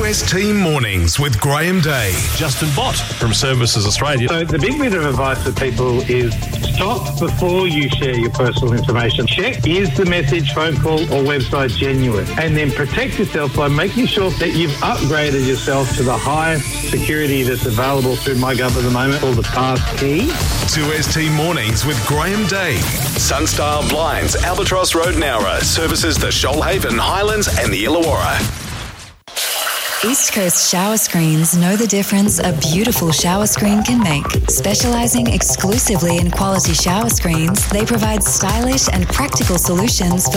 2ST Mornings with Graham Day. Justin Bott from Services Australia. So the big bit of advice for people is stop before you share your personal information. Check, is the message, phone call or website genuine? And then protect yourself by making sure that you've upgraded yourself to the high security that's available through MyGov at the moment, called the Passkey. 2ST Mornings with Graham Day. Sunstyle Blinds, Albatross Road, Nowra. Services the Shoalhaven, Highlands and the Illawarra. East Coast Shower Screens know the difference a beautiful shower screen can make. Specialising exclusively in quality shower screens, they provide stylish and practical solutions for